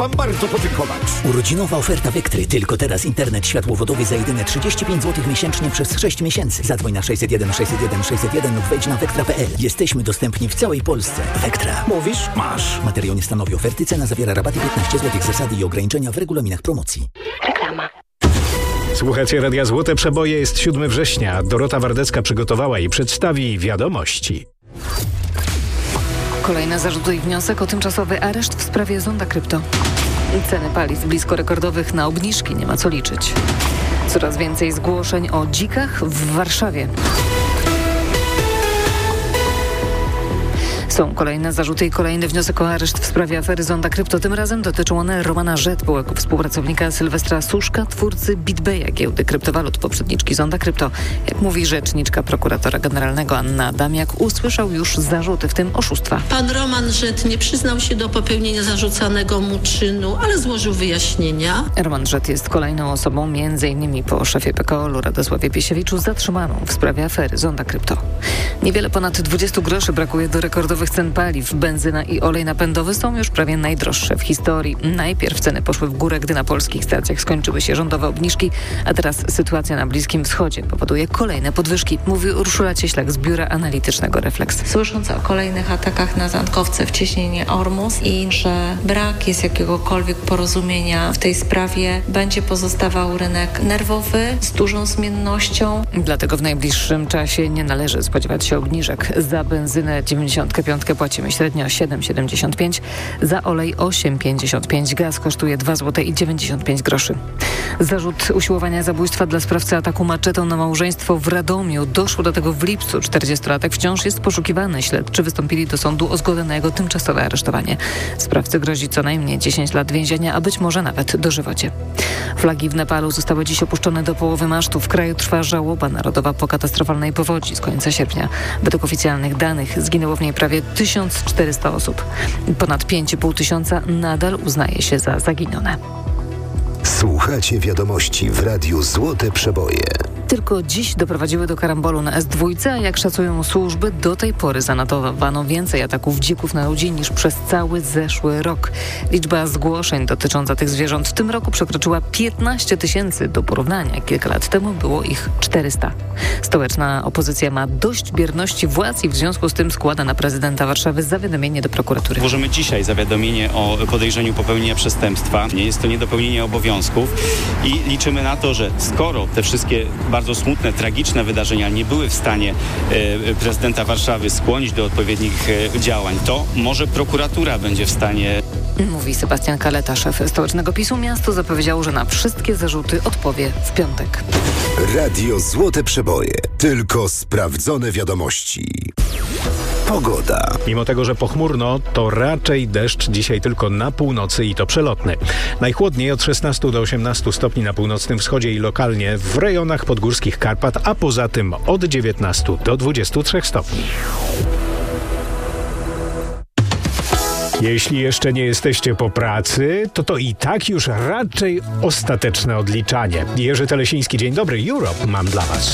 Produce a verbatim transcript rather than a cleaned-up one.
wam bardzo podziękować. Urodzinowa oferta Vectry. Tylko teraz internet światłowodowy za jedyne trzydzieści pięć złotych miesięcznie przez sześć miesięcy. Zadzwoń na sześćset jeden sześćset jeden sześćset jeden lub wejdź na vectra kropka p l. Jesteśmy dostępni w całej Polsce. Vectra. Mówisz? Masz. Materiał nie stanowi oferty. Cena zawiera rabaty piętnaście złotych. Zasady i ograniczenia w regulaminach promocji. Reklama. Słuchajcie Radia Złote Przeboje, jest siódmego września. Dorota Wardecka przygotowała i przedstawi wiadomości. Kolejne zarzuty i wniosek o tymczasowy areszt w sprawie Zonda Krypto. Ceny paliw blisko rekordowych, na obniżki nie ma co liczyć. Coraz więcej zgłoszeń o dzikach w Warszawie. Są kolejne zarzuty i kolejny wniosek o areszt w sprawie afery Zonda Krypto. Tym razem dotyczą one Romana Rzet, byłego współpracownika Sylwestra Suszka, twórcy BitBaya, giełdy kryptowalut, poprzedniczki Zonda Krypto. Jak mówi rzeczniczka prokuratora generalnego Anna Adamiak, usłyszał już zarzuty, w tym oszustwa. Pan Roman Rzet nie przyznał się do popełnienia zarzucanego mu czynu, ale złożył wyjaśnienia. Roman Rzet jest kolejną osobą, między innymi po szefie P K O L-u Radosławie Piesiewiczu, zatrzymaną w sprawie afery Zonda Krypto. Niewiele ponad dwadzieścia groszy brakuje do rekordowych cen paliw. Benzyna i olej napędowy są już prawie najdroższe w historii. Najpierw ceny poszły w górę, gdy na polskich stacjach skończyły się rządowe obniżki, a teraz sytuacja na Bliskim Wschodzie powoduje kolejne podwyżki, mówi Urszula Cieślak z Biura Analitycznego Refleks. Słysząc o kolejnych atakach na tankowce w cieśninie Ormus i że brak jest jakiegokolwiek porozumienia w tej sprawie, będzie pozostawał rynek nerwowy z dużą zmiennością. Dlatego w najbliższym czasie nie należy spodziewać się obniżek. Za benzynę dziewięćdziesiąt pięć płacimy średnio siedem siedemdziesiąt pięć, za olej osiem pięćdziesiąt pięć, gaz kosztuje dwa złote i dziewięćdziesiąt pięć groszy. Zarzut usiłowania zabójstwa dla sprawcy ataku maczetą na małżeństwo w Radomiu. Doszło do tego w lipcu. czterdziestolatek wciąż jest poszukiwany. Śledczy wystąpili do sądu o zgodę na jego tymczasowe aresztowanie. Sprawcy grozi co najmniej dziesięć lat więzienia, a być może nawet dożywocie. Flagi w Nepalu zostały dziś opuszczone do połowy masztu. W kraju trwa żałoba narodowa po katastrofalnej powodzi z końca sierpnia. Według oficjalnych danych zginęło w niej prawie tysiąc czterysta osób. Ponad pięć i pół tysiąca nadal uznaje się za zaginione. Słuchacie wiadomości w Radiu Złote Przeboje. Tylko dziś doprowadziły do karambolu na S dwa, a jak szacują służby, do tej pory zanotowano więcej ataków dzików na ludzi niż przez cały zeszły rok. Liczba zgłoszeń dotycząca tych zwierząt w tym roku przekroczyła piętnaście tysięcy. Do porównania kilka lat temu było ich czterysta. Stołeczna opozycja ma dość bierności władz i w związku z tym składa na prezydenta Warszawy zawiadomienie do prokuratury. Złożymy dzisiaj zawiadomienie o podejrzeniu popełnienia przestępstwa. Nie jest to niedopełnienie obowiązków i liczymy na to, że skoro te wszystkie bardzo smutne, tragiczne wydarzenia nie były w stanie e, prezydenta Warszawy skłonić do odpowiednich e, działań, to może prokuratura będzie w stanie... Mówi Sebastian Kaleta, szef stołecznego PiSu. Miasto zapowiedziało, że na wszystkie zarzuty odpowie w piątek. Radio Złote Przeboje. Tylko sprawdzone wiadomości. Pogoda. Mimo tego, że pochmurno, to raczej deszcz dzisiaj tylko na północy i to przelotny. Najchłodniej od szesnastu do osiemnastu stopni na północnym wschodzie i lokalnie w rejonach podgórskich Karpat, a poza tym od dziewiętnastu do dwudziestu trzech stopni. Jeśli jeszcze nie jesteście po pracy, to to i tak już raczej ostateczne odliczanie. Jerzy Telesiński, dzień dobry, Europe mam dla was.